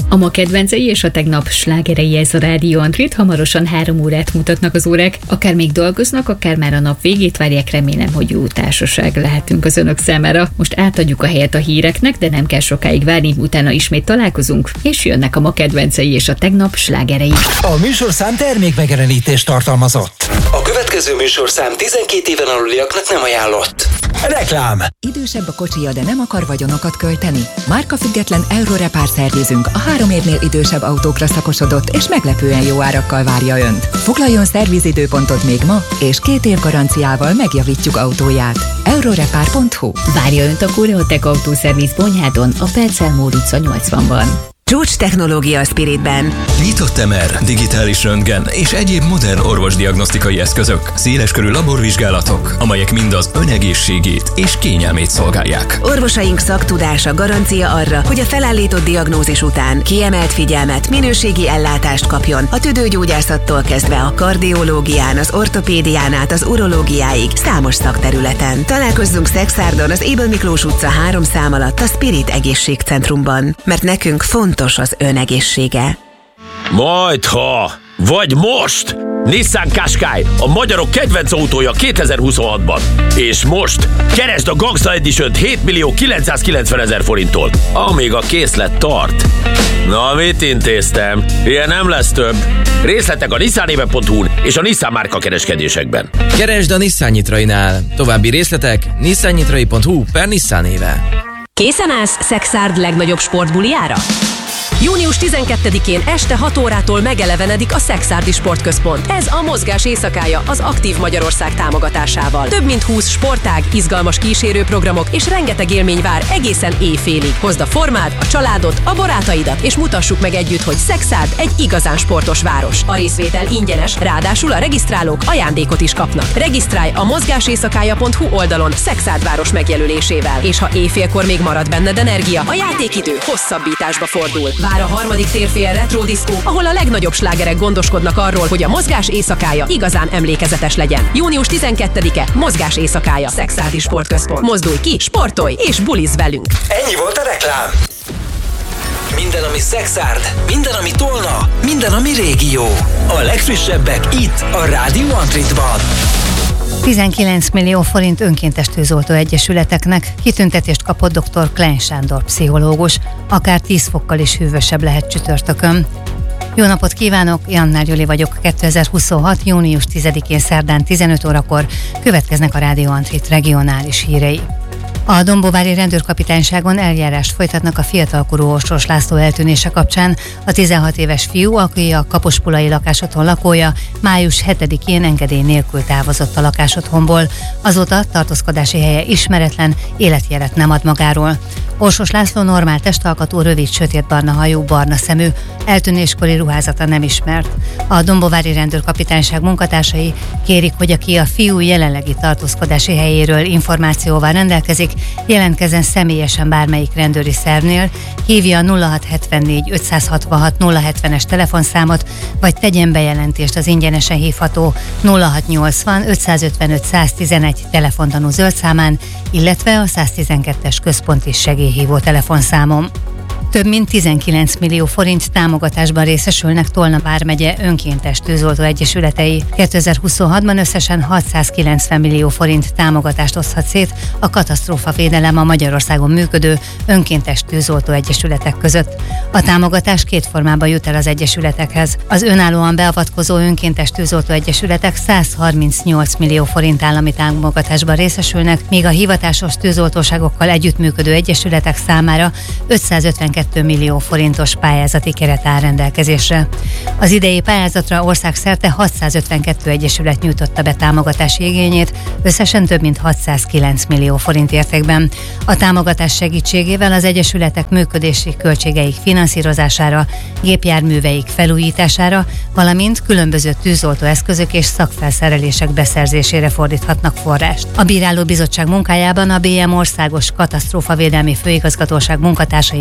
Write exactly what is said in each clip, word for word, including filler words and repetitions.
A ma kedvencei és a tegnap slágerei, ez a Rádió Antrit. Hamarosan három órát mutatnak az órák. Akár még dolgoznak, akár már a nap végét várják, remélem, hogy jó társaság lehetünk az önök számára. Most átadjuk a helyet a híreknek, de nem kell sokáig várni, utána ismét találkozunk, és jönnek a ma kedvencei és a tegnap slágerei. A műsorszám termékmegjelenítést tartalmazott. A következő műsorszám tizenkét éven aluliaknak nem ajánlott. Reklám. Idősebb a kocsija, de nem akar vagyonokat költeni? Márkafüggetlen Eurorepár szervizünk a három évnél idősebb autókra szakosodott és meglepően jó árakkal várja Önt. Foglaljon szervizidőpontot még ma, és két év garanciával megjavítjuk autóját. eurorepár pont hu. Várja Önt a Koreotech autószerviz Bonyhádon, a Percelmód utca nyolcvanban. Csúcs technológia a Spiritben. Nyitott em er, digitális röntgen és egyéb modern orvosdiagnosztikai eszközök, széleskörű laborvizsgálatok, amelyek mind az ön egészségét és kényelmét szolgálják. Orvosaink szaktudása garancia arra, hogy a felállított diagnózis után kiemelt figyelmet, minőségi ellátást kapjon a tüdőgyógyászattól kezdve a kardiológián, az ortopédián át az urológiáig számos szakterületen. Találkozzunk Szexárdon, az Ébel Miklós utca három szám alatt a Spirit Egészségcentrumban, mert nekünk fontos az ön egészsége. Majdha, vagy most! Nissan Qashqai, a magyarok kedvenc autója kétezer-huszonhatban. És most keresd a Gangsta Edition-t hét millió kilencszázkilencvenezer forinttól, amíg a készlet tart. Na, mit intéztem? Ilyen nem lesz több. Részletek a nissanéve pont hu-n és a Nissan márka kereskedésekben. Keresd a Nissan Nyitrainál. További részletek nissan nyitrai pont hu per Nissan néve. Készen állsz Szexárd legnagyobb sportbuliára? június tizenkettedikén este hat órától megelevenedik a Szexárdi Sportközpont. Ez a mozgás éjszakája az Aktív Magyarország támogatásával. Több mint húsz sportág, izgalmas kísérőprogramok és rengeteg élmény vár egészen éjfélig. Hozd a formád, a családot, a barátaidat, és mutassuk meg együtt, hogy Szexárd egy igazán sportos város. A részvétel ingyenes, ráadásul a regisztrálók ajándékot is kapnak. Regisztrálj a mozgáséjszakája pont hu oldalon Szexárd város megjelölésével. És ha éjfélkor még marad benned energia, a játékidő hosszabbításba fordul. Vár a harmadik térfél retro diszkó, ahol a legnagyobb slágerek gondoskodnak arról, hogy a mozgás éjszakája igazán emlékezetes legyen. június tizenkettedike, mozgás éjszakája, Szexárdi Sportközpont. Mozdulj ki, sportolj és bulizz velünk! Ennyi volt a reklám. Minden, ami Szexárd, minden, ami Tolna, minden, ami régió. A legfrissebbek itt, a Rádió Antritban. tizenkilenc millió forint önkéntes tűzoltó egyesületeknek kitüntetést kapott dr. Klein Sándor pszichológus, akár tíz fokkal is hűvösebb lehet csütörtökön. Jó napot kívánok, Jannál Gyuli vagyok. kétezer-huszonhat. június tizedikén szerdán tizenöt órakor következnek a Rádió Antrit regionális hírei. A Dombóvári rendőrkapitányságon eljárást folytatnak a fiatalkorú Orsos László eltűnése kapcsán. A tizenhat éves fiú, aki a Kapospulai lakásotthon lakója, május hetedikén engedély nélkül távozott a lakásotthonból. Azóta tartózkodási helye ismeretlen, életjelet nem ad magáról. Orsos László normál testalkatú, rövid, sötétbarna hajú, barna szemű, eltűnéskori ruházata nem ismert. A Dombóvári rendőrkapitányság munkatársai kérik, hogy aki a fiú jelenlegi tartózkodási helyéről információval rendelkezik, jelentkezzen személyesen bármelyik rendőri szervnél, hívja a nulla hat hetvennégy ötszázhatvanhat nulla hetvenes telefonszámot, vagy tegyen bejelentést az ingyenesen hívható nulla hat nyolcvan ötszázötvenöt száztizenegy telefontanú zöld számán, illetve a száztizenkettes központi segélyhívó telefonszámon. Több mint tizenkilenc millió forint támogatásban részesülnek Tolna vármegye önkéntes tűzoltó egyesületei. kétezer-huszonhatban összesen hatszázkilencven millió forint támogatást oszthat szét a katasztrófavédelem a Magyarországon működő önkéntes tűzoltó egyesületek között. A támogatás két formában jut el az egyesületekhez. Az önállóan beavatkozó önkéntes tűzoltó egyesületek százharmincnyolc millió forint állami támogatásban részesülnek, míg a hivatásos tűzoltóságokkal együttműködő egyesületek számára ötszázötvenkettő millió forintos pályázati keret áll rendelkezésre. Az idei pályázatra országszerte hatszázötvenkettő egyesület nyújtotta be támogatási igényét, összesen több mint hatszázkilenc millió forint értékben. A támogatás segítségével az egyesületek működési költségeik finanszírozására, gépjárműveik felújítására, valamint különböző tűzoltó eszközök és szakfelszerelések beszerzésére fordíthatnak forrást. A bírálóbizottság munkájában a bé em Országos Katasztrófavédelmi Főigazgatóság munkatársai mellett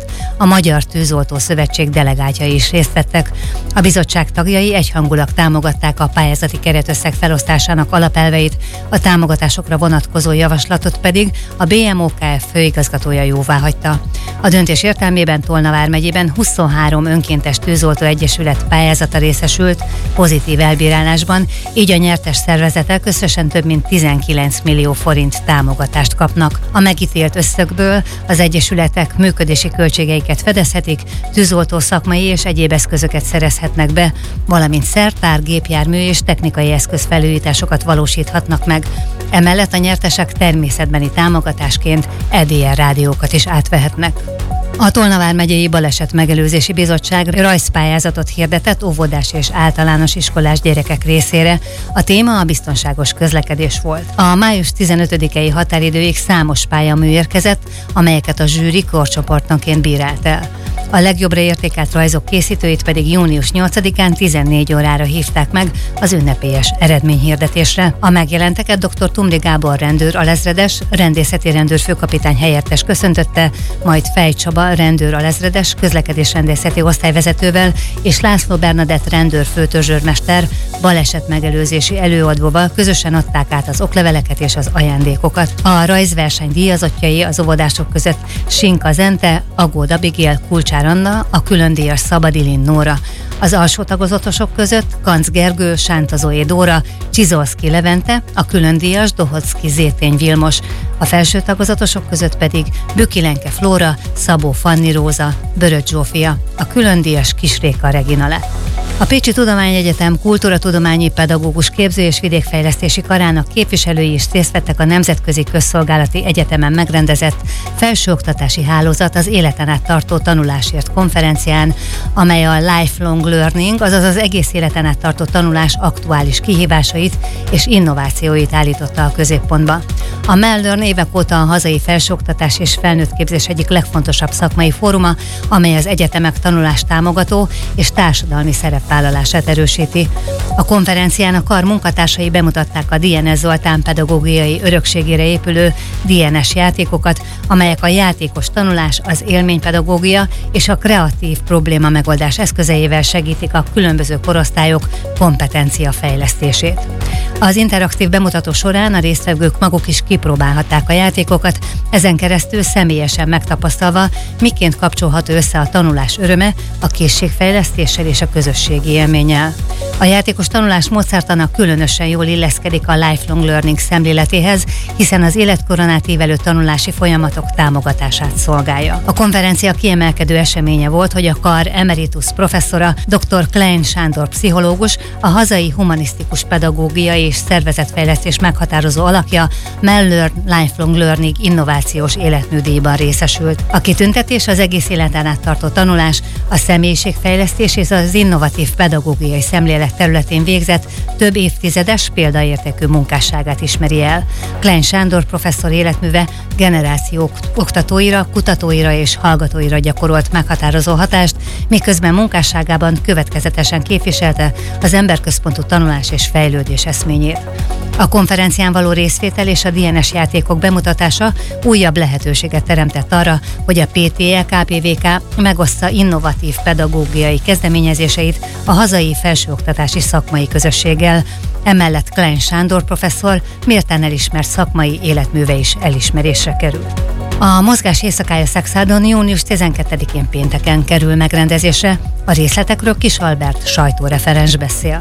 a Magyar Tűzoltó Szövetség delegáltjai is részt vettek. A bizottság tagjai egyhangulag támogatták a pályázati keretösszeg felosztásának alapelveit, a támogatásokra vonatkozó javaslatot pedig a bé em o ká ef főigazgatója jóváhagyta. A döntés értelmében Tolna vármegyében huszonhárom önkéntes tűzoltó egyesület pályázata részesült pozitív elbírálásban, így a nyertes szervezetek összesen több mint tizenkilenc millió forint támogatást kapnak. A megítélt összegből az egyesületek működési költségeiket fedezhetik, tűzoltó szakmai és egyéb eszközöket szerezhetnek be, valamint szertár, gépjármű és technikai eszközfelújításokat valósíthatnak meg. Emellett a nyertesek természetbeni támogatásként é dé er rádiókat is átvehetnek. A Tolna vármegyei Baleset Megelőzési Bizottság rajzpályázatot hirdetett óvodás és általános iskolás gyerekek részére. A téma a biztonságos közlekedés volt. A május tizenötödikei határidőig számos pályamű érkezett, amelyeket a zsűri korcsoportonként bírált el. A legjobbra értékelt rajzok készítőit pedig június nyolcadikán tizennégy órára hívták meg az ünnepélyes eredményhirdetésre. A megjelenteket dr. Tumri Gábor rendőr alezredes, rendészeti rendőrfőkapitány helyettes köszöntötte, majd Fej Csaba rendőr alezredes, közlekedésrendészeti osztályvezetővel és László Bernadett rendőr főtörzsőrmester balesetmegelőzési előadóval közösen adták át az okleveleket és az ajándékokat. A rajzverseny díjazottjai az óvodások között Sinka Zente, Agód Abigail, Kulcsár Anna, a különdíjas Szabadilin Nóra. Az alsó tagozatosok között Kanc Gergő, Sánta Zoé Dóra, Csizolszki Levente, a különdíjas Dohodszki Zétény Vilmos. A felső tagozatosok között pedig Bükilenke Flóra, Szabó Fanni Róza, Böröcs Zsófia, a különdíjas Kisréka Regina lett. A Pécsi Tudományegyetem kultúratudományi pedagógus képző és vidékfejlesztési karának képviselői is részt vettek a Nemzetközi Közszolgálati Egyetemen megrendezett felsőoktatási hálózat az életen át tartó tanulásért konferencián, amely a lifelong learning, azaz az egész életen át tartó tanulás aktuális kihívásait és innovációit állította a középpontba. A Mellern évek óta a hazai felsőoktatás és felnőttképzés egyik legfontosabb szakmai fóruma, amely az egyetemek tanulást támogató és társadalmi szerepvállalását erősíti. A konferencián a kar munkatársai bemutatták a dé en es Zoltán pedagógiai örökségére épülő dé en es játékokat, amelyek a játékos tanulás, az élménypedagógia és a kreatív probléma megoldás eszközeivel segítik a különböző korosztályok kompetencia fejlesztését. Az interaktív bemutató során a résztvevők maguk is kipróbálhatták a játékokat, ezen keresztül személyesen megtapasztalva, miként kapcsolható össze a tanulás öröme a készségfejlesztéssel és a közösségi élménnyel. A játékos tanulás módszertana különösen jól illeszkedik a lifelong learning szemléletéhez, hiszen az életkoron átívelő tanulási folyamatok támogatását szolgálja. A konferencia kiemelkedő eseménye volt, hogy a kar emeritus professzora, dr. Klein Sándor pszichológus, a hazai humanisztikus pedagógia és szervezetfejlesztés meghatározó alakja Mellern Lifelong Learning innovációs életműdíjban részesült. A kitüntetés az egész életen át tartó tanulás, a személyiségfejlesztés és az innovatív pedagógiai szemlélet területén végzett több évtizedes példaértékű munkásságát ismeri el. Klein Sándor professzor életműve generációk oktatóira, kutatóira és hallgatóira gyakorolt meghatározó hatást, miközben munkásságában következetesen képviselte az emberközpontú tanulás és fejlődés eszményét. A konferencián való részvétel és a dé en es játékok bemutatása újabb lehetőséget teremtett arra, hogy a pé té e ká pé vé ká megoszta innovatív pedagógiai kezdeményezéseit a hazai felsőoktatási szakmai közösséggel. Emellett Klein Sándor professzor méltán elismert szakmai életműve is elismerésre került. A mozgás éjszakája Szexádon június tizenkettedikén pénteken kerül megrendezésre. A részletekről Kis Albert sajtóreferens beszél.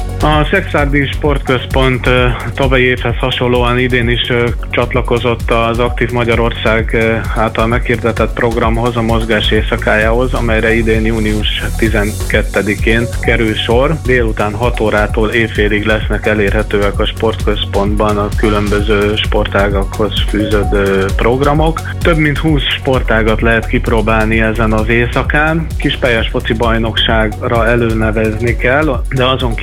A Szexárdi Sportközpont tavalyi évhez hasonlóan idén is csatlakozott az Aktív Magyarország által meghirdetett programhoz, a mozgás éjszakájához, amelyre idén június tizenkettedikén kerül sor. Délután hat órától éjfélig lesznek elérhetőek a sportközpontban a különböző sportágakhoz fűződő programok. Több mint húsz sportágat lehet kipróbálni ezen az éjszakán. Kispályás foci bajnokságra előnevezni kell, de azon kívül az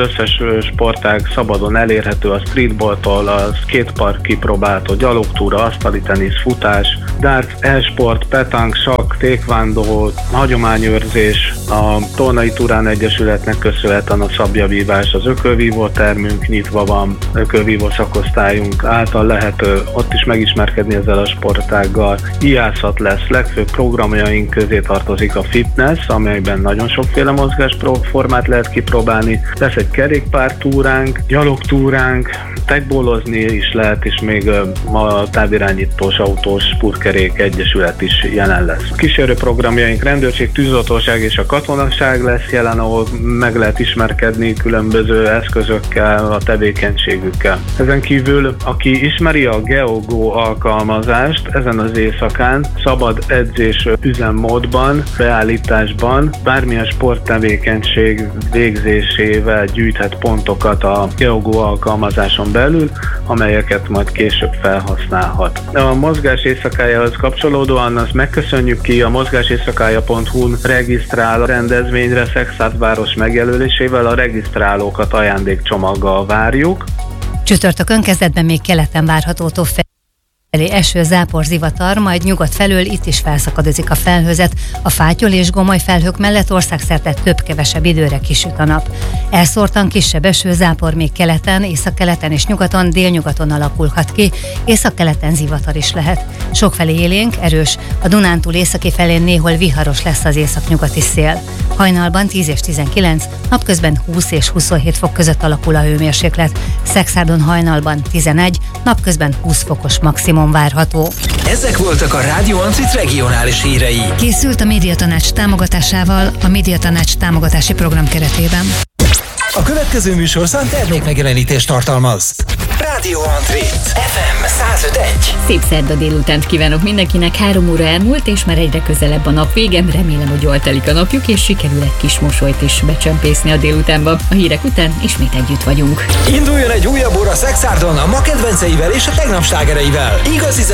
összes sportág szabadon elérhető, a streetballtól, a skatepark kipróbáltó, gyalogtúra, asztali tenisz, futás, darts, e-sport, petang, sakk, taekwondo, hagyományőrzés, a Tolnai Turán Egyesületnek köszönhetően a szabjavívás, az ökölvívó termünk nyitva van, ökölvívó szakosztályunk által lehet ott is megismerkedni ezzel a sportággal. Ijászat lesz, legfőbb programjaink közé tartozik a fitness, amelyben nagyon sokféle mozgásformát lehet kipróbálni. Lesz egy kerékpártúránk, gyalogtúránk, tekbólozni is lehet, és még a távirányítós autós spurkerék egyesület is jelen lesz. Kísérő programjaink rendőrség, tűzoltóság és a katonaság lesz jelen, ahol meg lehet ismerkedni különböző eszközökkel, a tevékenységükkel. Ezen kívül, aki ismeri a GeoGo alkalmazást, ezen az éjszakán szabad edzés üzemmódban, beállításban, bármilyen sporttevékenység végzésével gyűjthet pontokat a GeoGo alkalmazáson belül, amelyeket majd később felhasználhat. A mozgás éjszakájához kapcsolódóan azt megköszönjük ki, a mozgáséjszakája pont hu-n regisztrál a rendezvényre Szekszárd város megjelölésével, a regisztrálókat ajándékcsomaggal várjuk. Csütörtökön kezdetben még keleten várható tó felé eső, zápor, zivatar, majd nyugat felől itt is felszakadozik a felhőzet. A fátyol és gomoly felhők mellett országszerte több-kevesebb időre kisüt a nap. Elszórtan kisebb eső, zápor még keleten, északkeleten és nyugaton, délnyugaton alakulhat ki, északkeleten zivatar is lehet. Sokfelé élénk, erős, a Dunántúl északi felén néhol viharos lesz az északnyugati szél. Hajnalban tíz és tizenkilenc, napközben húsz és huszonhét fok között alakul a hőmérséklet. Szekszárdon hajnalban tizenegy, napközben húsz fokos maximum várható. Ezek voltak a Rádió Antrit regionális hírei. Készült a Médiatanács támogatásával a Médiatanács támogatási program keretében. A következő műsorszám termékmegjelenítést tartalmaz. Rádió Antrit ef em száz öt egy. Szép szerda délutánt kívánok mindenkinek, három óra elmúlt, és már egyre közelebb a nap vége. Remélem, hogy jól telik a napjuk, és sikerül egy kis mosolyt is becsempészni a délutánba. A hírek után ismét együtt vagyunk. Induljon egy újabb óra Szekszárdon a ma kedvenceivel és a tegnap slágereivel. Igazi